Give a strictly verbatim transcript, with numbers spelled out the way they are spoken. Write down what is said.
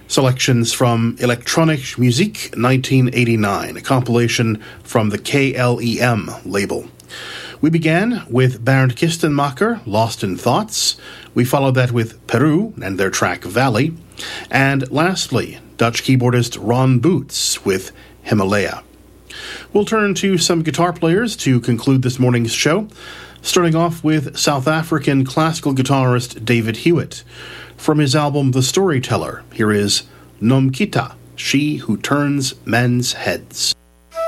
Selections from Electronic Musique nineteen eighty-nine, a compilation from the K L E M label. We began with Bernd Kistenmacher, Lost in Thoughts. We followed that with Peru and their track Valley. And lastly, Dutch keyboardist Ron Boots with Himalaya. We'll turn to some guitar players to conclude this morning's show, starting off with South African classical guitarist David Hewitt. From his album The Storyteller, here is Nomkita, She Who Turns Men's Heads.